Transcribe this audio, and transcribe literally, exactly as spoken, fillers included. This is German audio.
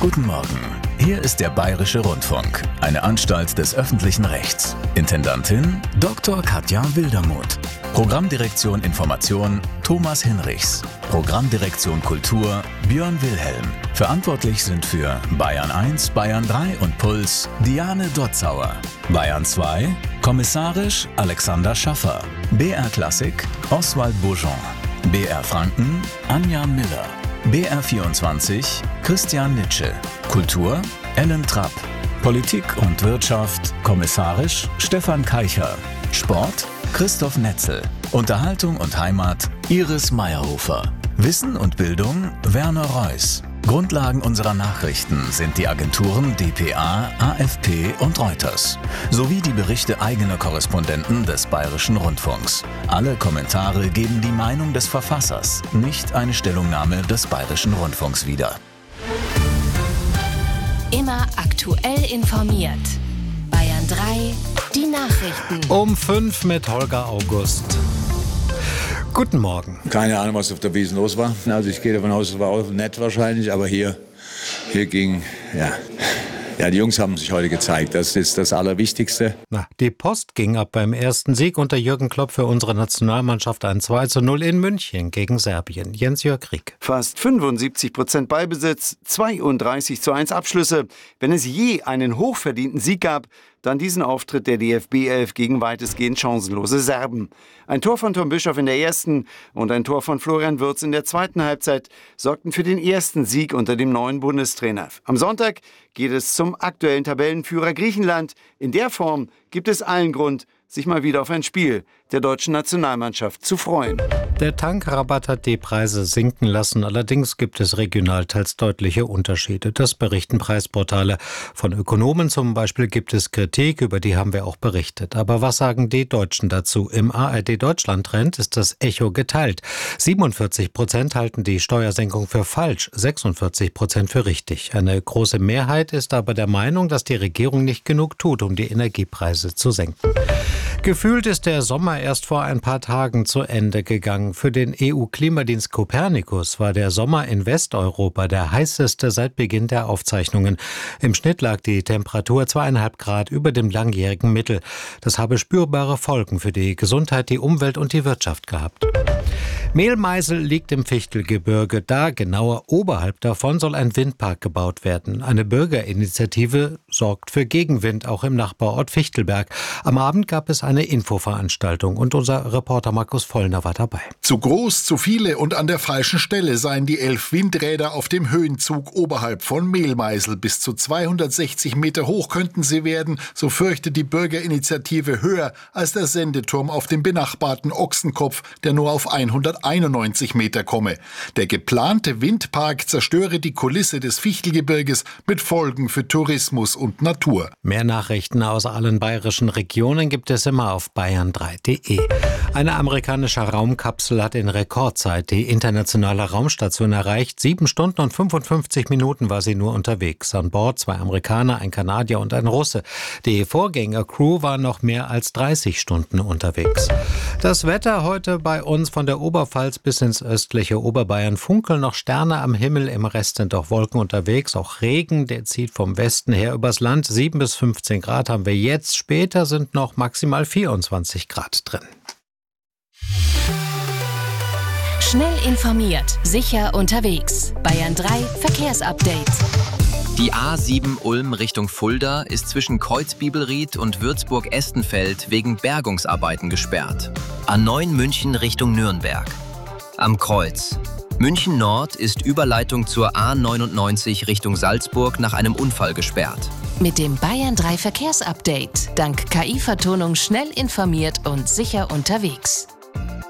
Guten Morgen. Hier ist der Bayerische Rundfunk, eine Anstalt des öffentlichen Rechts. Intendantin Doktor Katja Wildermuth. Programmdirektion Information Thomas Hinrichs. Programmdirektion Kultur Björn Wilhelm. Verantwortlich sind für Bayern eins, Bayern drei und Puls Diane Dotzauer. Bayern zwei, kommissarisch Alexander Schaffer. B R Klassik Oswald Bourgeon. B R Franken Anja Miller. B R vierundzwanzig Christian Nitsche. Kultur Ellen Trapp. Politik und Wirtschaft kommissarisch Stefan Keicher. Sport Christoph Netzel. Unterhaltung und Heimat Iris Meyerhofer. Wissen und Bildung Werner Reuss. Grundlagen unserer Nachrichten sind die Agenturen D P A, A F P und Reuters, sowie die Berichte eigener Korrespondenten des Bayerischen Rundfunks. Alle Kommentare geben die Meinung des Verfassers, nicht eine Stellungnahme des Bayerischen Rundfunks wieder. Immer aktuell informiert. Bayern drei, die Nachrichten. Um fünf mit Holger August. Guten Morgen. Keine Ahnung, was auf der Wiesn los war. Also ich gehe davon aus, es war auch nett wahrscheinlich, aber hier, hier ging, ja, ja, die Jungs haben sich heute gezeigt. Das ist das Allerwichtigste. Na, die Post ging ab beim ersten Sieg unter Jürgen Klopp für unsere Nationalmannschaft ein zwei zu null in München gegen Serbien. Jens-Jörg Krieg. Fast fünfundsiebzig Prozent Ballbesitz, zweiunddreißig zu eins Abschlüsse. Wenn es je einen hochverdienten Sieg gab, dann diesen Auftritt der D F B elf gegen weitestgehend chancenlose Serben. Ein Tor von Tom Bischoff in der ersten und ein Tor von Florian Wirtz in der zweiten Halbzeit sorgten für den ersten Sieg unter dem neuen Bundestrainer. Am Sonntag geht es zum aktuellen Tabellenführer Griechenland. In der Form gibt es allen Grund, sich mal wieder auf ein Spiel der deutschen Nationalmannschaft zu freuen. Der Tankrabatt hat die Preise sinken lassen. Allerdings gibt es regional teils deutliche Unterschiede. Das berichten Preisportale. Von Ökonomen zum Beispiel gibt es Kritik, über die haben wir auch berichtet. Aber was sagen die Deutschen dazu? Im A R D-Deutschland-Trend ist das Echo geteilt. siebenundvierzig Prozent halten die Steuersenkung für falsch, sechsundvierzig Prozent für richtig. Eine große Mehrheit ist aber der Meinung, dass die Regierung nicht genug tut, um die Energiepreise zu senken. Gefühlt ist der Sommer erst vor ein paar Tagen zu Ende gegangen. Für den E U-Klimadienst Copernicus war der Sommer in Westeuropa der heißeste seit Beginn der Aufzeichnungen. Im Schnitt lag die Temperatur zweieinhalb Grad über dem langjährigen Mittel. Das habe spürbare Folgen für die Gesundheit, die Umwelt und die Wirtschaft gehabt. Mehlmeisel liegt im Fichtelgebirge. Da, genauer oberhalb davon, soll ein Windpark gebaut werden. Eine Bürgerinitiative sorgt für Gegenwind, auch im Nachbarort Fichtelberg. Am Abend gab es eine Infoveranstaltung und unser Reporter Markus Vollner war dabei. Zu groß, zu viele und an der falschen Stelle seien die elf Windräder auf dem Höhenzug oberhalb von Mehlmeisel. Bis zu zweihundertsechzig Meter hoch könnten sie werden, so fürchtet die Bürgerinitiative, höher als der Sendeturm auf dem benachbarten Ochsenkopf, der nur auf hunderteinundneunzig Meter komme. Der geplante Windpark zerstöre die Kulisse des Fichtelgebirges mit Folgen für Tourismus und Natur. Mehr Nachrichten aus allen bayerischen Regionen gibt es immer auf bayern drei punkt de. Eine amerikanische Raumkapsel hat in Rekordzeit die internationale Raumstation erreicht. Sieben Stunden und fünfundfünfzig Minuten war sie nur unterwegs. An Bord zwei Amerikaner, ein Kanadier und ein Russe. Die Vorgängercrew war noch mehr als dreißig Stunden unterwegs. Das Wetter heute bei uns von der Oberpfalz bis ins östliche Oberbayern funkeln noch Sterne am Himmel. Im Rest sind auch Wolken unterwegs. Auch Regen, der zieht vom Westen her übers Land. sieben bis fünfzehn Grad haben wir jetzt. Später sind noch maximal vierundzwanzig Grad drin. Schnell informiert, sicher unterwegs. Bayern drei Verkehrsupdate. Die A sieben Ulm Richtung Fulda ist zwischen Kreuzbibelried und Würzburg-Estenfeld wegen Bergungsarbeiten gesperrt. A neun München Richtung Nürnberg. Am Kreuz. München Nord ist Überleitung zur A neunundneunzig Richtung Salzburg nach einem Unfall gesperrt. Mit dem Bayern drei Verkehrsupdate. Dank K I-Vertonung schnell informiert und sicher unterwegs.